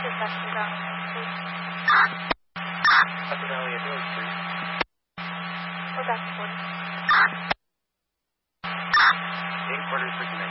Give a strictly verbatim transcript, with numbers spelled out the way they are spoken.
Hudson Valley, please. Hudson Valley ambulance, please. We're back to forty. Eight quarters for